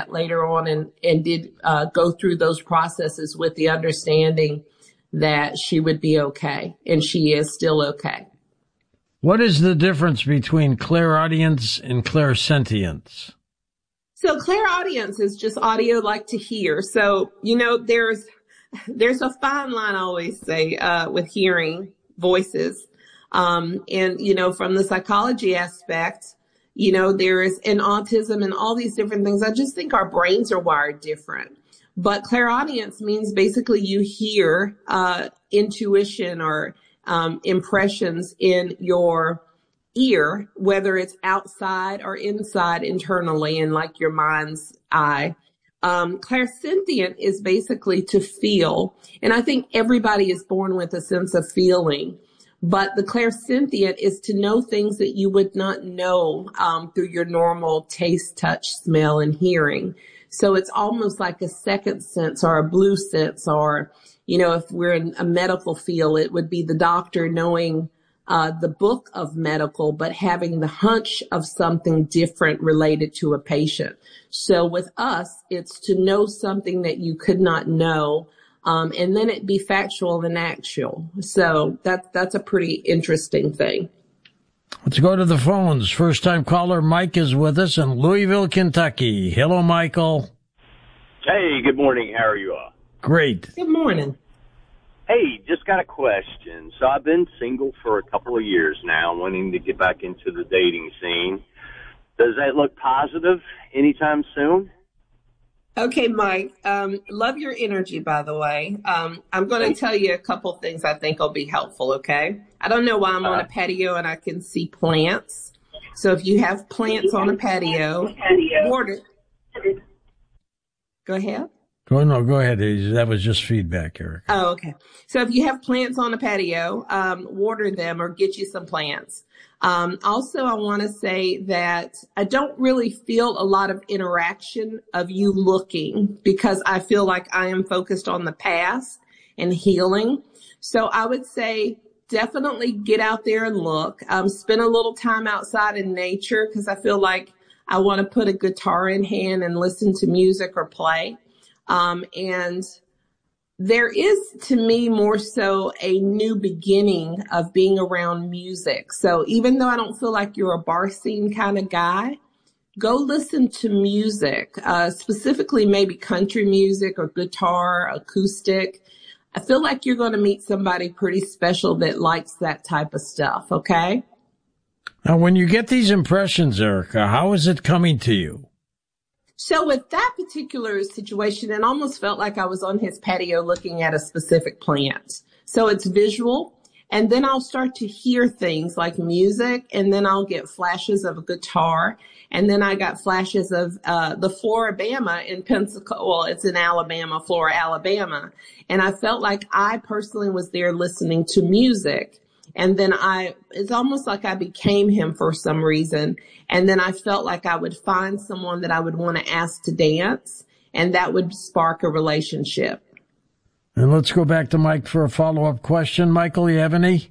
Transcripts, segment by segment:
that later on and did go through those processes with the understanding that she would be okay, and she is still okay. What is the difference between clairaudience and clairsentience? So clairaudience is just audio like to hear. So, there's a fine line, I always say, with hearing voices. And, from the psychology aspect, there is in autism and all these different things. I just think our brains are wired different. But clairaudience means basically you hear intuition or impressions in your ear, whether it's outside or inside internally in like your mind's eye. Clairsentient is basically to feel. And I think everybody is born with a sense of feeling. But the clairsentient is to know things that you would not know through your normal taste, touch, smell, and hearing. So it's almost like a second sense or a blue sense, or, if we're in a medical field, it would be the doctor knowing the book of medical, but having the hunch of something different related to a patient. So with us, it's to know something that you could not know, and then it be factual and actual. So that's a pretty interesting thing. Let's go to the phones. First time caller Mike is with us in Louisville, Kentucky. Hello, Michael. Hey, good morning. How are you all? Great. Good morning. Hey, just got a question. So I've been single for a couple of years now, wanting to get back into the dating scene. Does that look positive anytime soon? Okay, Mike. Love your energy, by the way. I'm going to tell you a couple things I think will be helpful, okay? I don't know why I'm on a patio and I can see plants. So if you have plants on a patio, water. Go ahead. Go ahead. That was just feedback, Eric. Oh, okay. So if you have plants on a patio, water them or get you some plants. Also, I want to say that I don't really feel a lot of interaction of you looking, because I feel like I am focused on the past and healing. So I would say definitely get out there and look. Spend a little time outside in nature, because I feel like I want to put a guitar in hand and listen to music or play. And there is, to me, more so a new beginning of being around music. So even though I don't feel like you're a bar scene kind of guy, go listen to music, specifically maybe country music or guitar, acoustic. I feel like you're going to meet somebody pretty special that likes that type of stuff, okay? Now, when you get these impressions, Erica, how is it coming to you? So with that particular situation, it almost felt like I was on his patio looking at a specific plant. So it's visual. And then I'll start to hear things like music, and then I'll get flashes of a guitar. And then I got flashes of the Floribama in Pensacola. Well, it's in Alabama, Flora, Alabama. And I felt like I personally was there listening to music. And then it's almost like I became him for some reason. And then I felt like I would find someone that I would want to ask to dance, and that would spark a relationship. And let's go back to Mike for a follow-up question. Michael, you have any?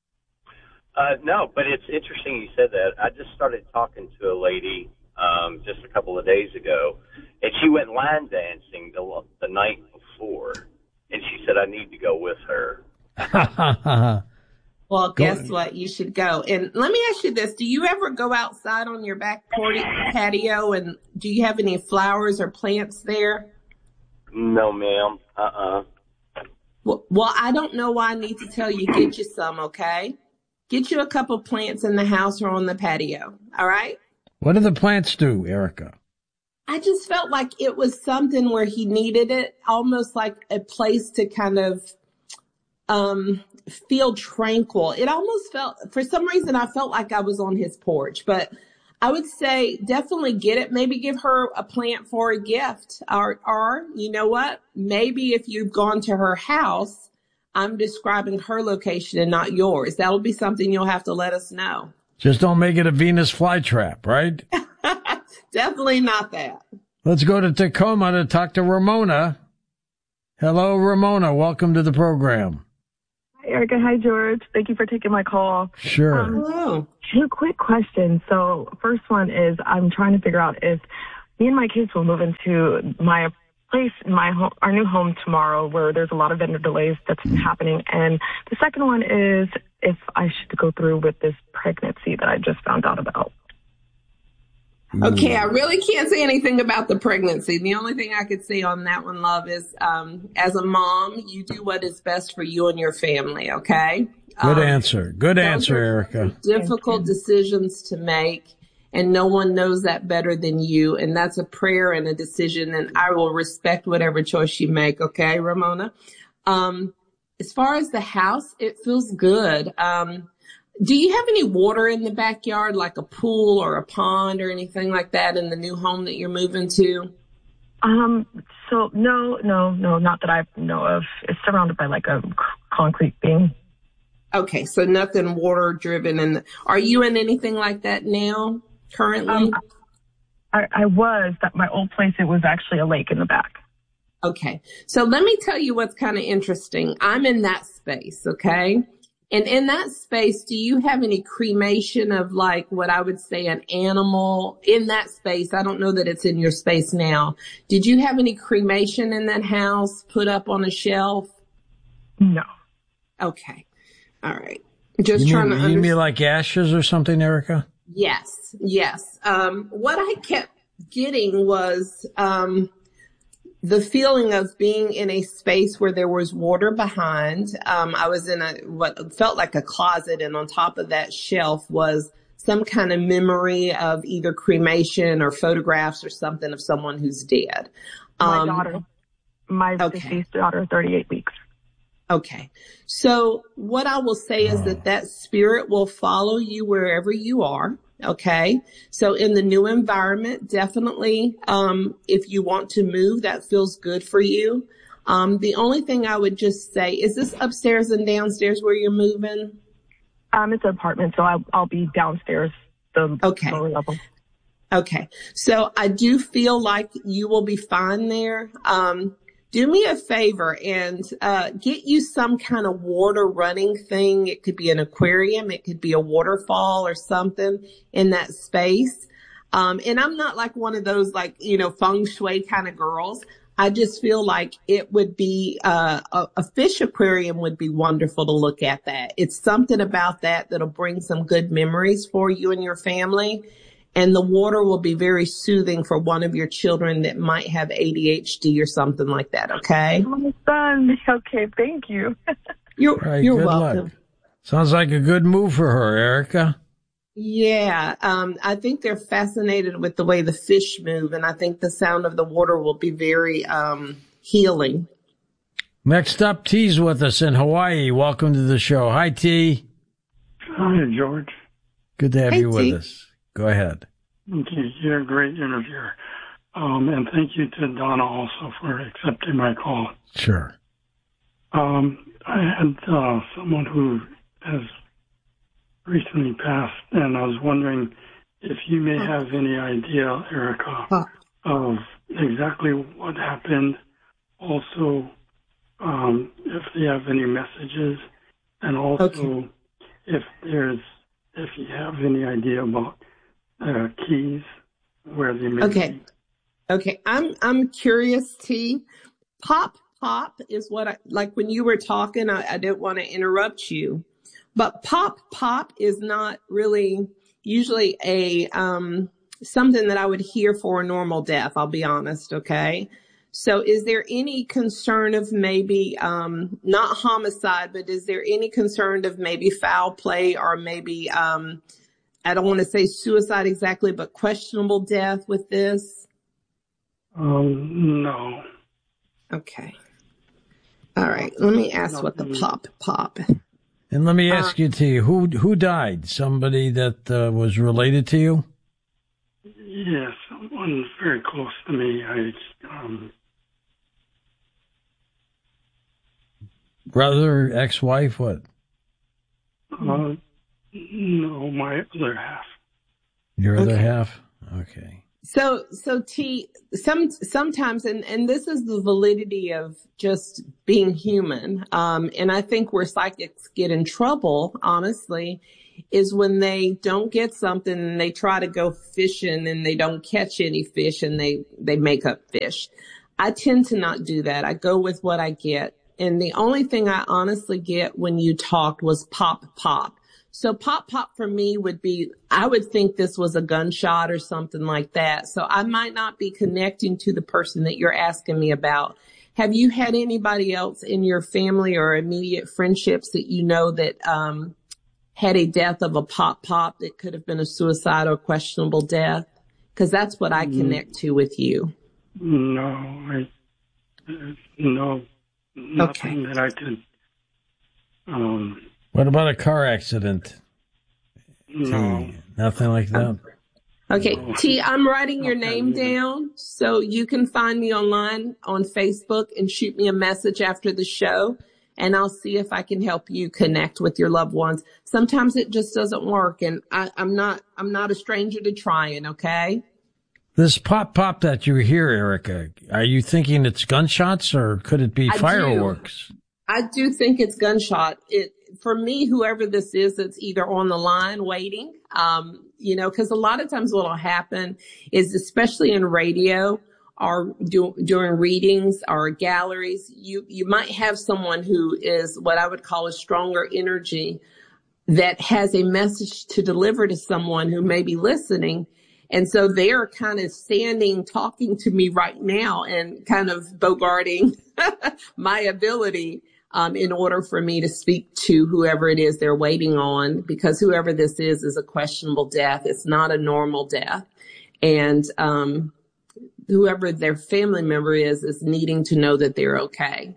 No, but it's interesting you said that. I just started talking to a lady just a couple of days ago, and she went line dancing the night before, and she said, I need to go with her. Well, guess what? You should go. And let me ask you this. Do you ever go outside on your back patio, and do you have any flowers or plants there? No, ma'am. Well, I don't know why I need to tell you, get you some, okay? Get you a couple plants in the house or on the patio, all right? What do the plants do, Erica? I just felt like it was something where he needed it, almost like a place to kind of feel tranquil. It almost felt, for some reason, I felt like I was on his porch, but I would say definitely get it. Maybe give her a plant for a gift, or you know what? Maybe if you've gone to her house, I'm describing her location and not yours. That'll be something you'll have to let us know. Just don't make it a Venus flytrap, right? Definitely not that. Let's go to Tacoma to talk to Ramona. Hello, Ramona. Welcome to the program. Hi, Erica. Hi, George. Thank you for taking my call. Sure. Hello. 2 quick questions. So first one is I'm trying to figure out if Me and my kids will move into my place, our new home tomorrow, where there's a lot of vendor delays that's happening. And the second one is if I should go through with this pregnancy that I just found out about. Okay, I really can't say anything about the pregnancy. The only thing I could say on that one, love, is as a mom, you do what is best for you and your family, okay? Good answer. Good answer, Erica. Difficult decisions to make, and no one knows that better than you. And that's a prayer and a decision, and I will respect whatever choice you make, okay, Ramona? As far as the house, it feels good. Do you have any water in the backyard, like a pool or a pond or anything like that in the new home that you're moving to? So no, not that I know of. It's surrounded by like a concrete thing. Okay, so nothing water driven. And are you in anything like that now, currently? I was. That my old place, it was actually a lake in the back. Okay, so let me tell you what's kind of interesting. I'm in that space, okay? And in that space, do you have any cremation of like what I would say an animal in that space? I don't know that it's in your space now. Did you have any cremation in that house put up on a shelf? No. Okay. All right. Just trying to understand. You mean like ashes or something, Erica? Yes. What I kept getting was, the feeling of being in a space where there was water behind. I was in what felt like a closet, and on top of that shelf was some kind of memory of either cremation or photographs or something of someone who's dead. My deceased daughter, 38 weeks. Okay. So what I will say is that spirit will follow you wherever you are. Okay. So in the new environment, definitely, if you want to move, that feels good for you. The only thing I would just say, is this upstairs and downstairs where you're moving? It's an apartment, so I'll be downstairs, the lower level. Okay. So I do feel like you will be fine there. Do me a favor and get you some kind of water running thing. It could be an aquarium. It could be a waterfall or something in that space. And I'm not like one of those like, feng shui kind of girls. I just feel like it would be a fish aquarium would be wonderful to look at that. It's something about that that'll bring some good memories for you and your family. And the water will be very soothing for one of your children that might have ADHD or something like that, okay? My son. Okay, thank you. You're good welcome. Luck. Sounds like a good move for her, Erica. Yeah, I think they're fascinated with the way the fish move, and I think the sound of the water will be very healing. Next up, T's with us in Hawaii. Welcome to the show. Hi, T. Hi, George. Good to have you T. with us. Go ahead. Okay, you're a great interviewer. And thank you to Donna also for accepting my call. Sure. I had someone who has recently passed, and I was wondering if you may have any idea, Erica, of exactly what happened. Also, if they have any messages, and also if you have any idea about keys, where they may be. Okay. I'm curious, T. Pop is what like when you were talking, I didn't want to interrupt you, but pop is not really usually a, something that I would hear for a normal death. I'll be honest. Okay. So is there any concern of maybe, not homicide, but is there any concern of maybe foul play or maybe, I don't want to say suicide exactly, but questionable death with this? No. Okay. All right. Let me ask what the pop. And let me ask you, T, who died? Somebody that was related to you? Yes, someone very close to me. Brother, ex-wife, what? No, my other half. Your other half? Okay. So T, sometimes, and this is the validity of just being human. And I think where psychics get in trouble, honestly, is when they don't get something and they try to go fishing and they don't catch any fish and they make up fish. I tend to not do that. I go with what I get. And the only thing I honestly get when you talked was pop, pop. So pop, pop for me would be, I would think this was a gunshot or something like that. So I might not be connecting to the person that you're asking me about. Have you had anybody else in your family or immediate friendships that you know that had a death of a pop, pop that could have been a suicide or questionable death? Because that's what I connect to with you. No, no. Nothing that I could. What about a car accident? No. Nothing like that? Okay, T, I'm writing your name down so you can find me online on Facebook and shoot me a message after the show, and I'll see if I can help you connect with your loved ones. Sometimes it just doesn't work, and I'm not a stranger to trying, okay? This pop pop that you hear, Erica, are you thinking it's gunshots or could it be fireworks? I do think it's gunshot. For me, whoever this is, it's either on the line waiting, because a lot of times what will happen is, especially in radio or during readings or galleries, you might have someone who is what I would call a stronger energy that has a message to deliver to someone who may be listening. And so they're kind of standing, talking to me right now and kind of bogarting my ability in order for me to speak to whoever it is they're waiting on, because whoever this is a questionable death. It's not a normal death. And whoever their family member is needing to know that they're okay.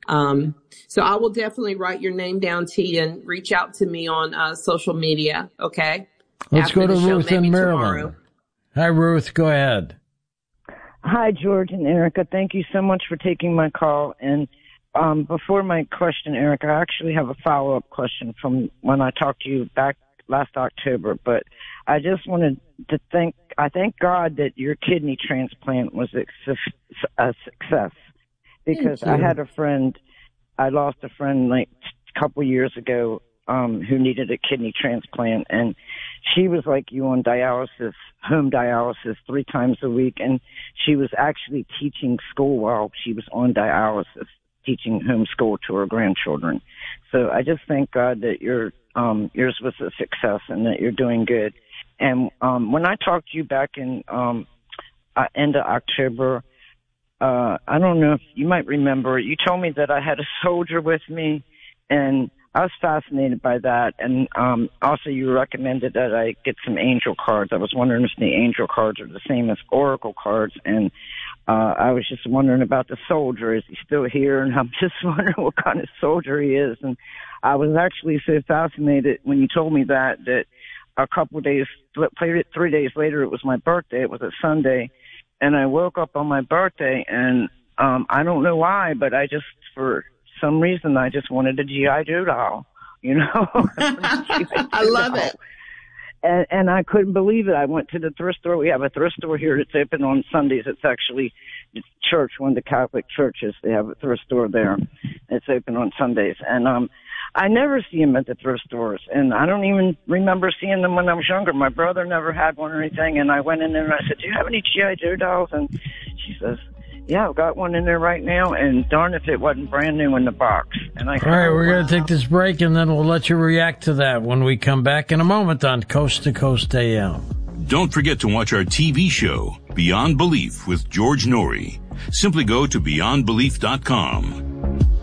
So I will definitely write your name down, T, and reach out to me on social media, okay? Let's go to Ruth in Maryland. Tomorrow. Hi, Ruth. Go ahead. Hi, George and Erica. Thank you so much for taking my call. And before my question, Erica, I actually have a follow-up question from when I talked to you back last October. But I just wanted to thank God that your kidney transplant was a success. Because I had I lost a friend like a couple years ago who needed a kidney transplant, and she was like you on dialysis, home dialysis 3 times a week, and she was actually teaching school while she was on dialysis, teaching homeschool to her grandchildren. So I just thank God that yours was a success and that you're doing good. And when I talked to you back in end of October, I don't know if you might remember, you told me that I had a soldier with me, and I was fascinated by that. And also you recommended that I get some angel cards. I was wondering if the angel cards are the same as oracle cards. And I was just wondering about the soldier. Is he still here? And I'm just wondering what kind of soldier he is. And I was actually so fascinated when you told me that a couple of days, 3 days later, it was my birthday. It was a Sunday. And I woke up on my birthday, and I don't know why, but for some reason, I just wanted a G.I. Joe doll, you know? I love it. And I couldn't believe it. I went to the thrift store. We have a thrift store here that's open on Sundays. It's actually the church, one of the Catholic churches. They have a thrift store there. It's open on Sundays. And I never see them at the thrift stores, and I don't even remember seeing them when I was younger. My brother never had one or anything, and I went in there and I said, do you have any G.I. Joe dolls? And she says, yeah, I've got one in there right now, and darn if it wasn't brand new in the box. And all right, we're going to take this break, and then we'll let you react to that when we come back in a moment on Coast to Coast AM. Don't forget to watch our TV show, Beyond Belief with George Norrie. Simply go to beyondbelief.com.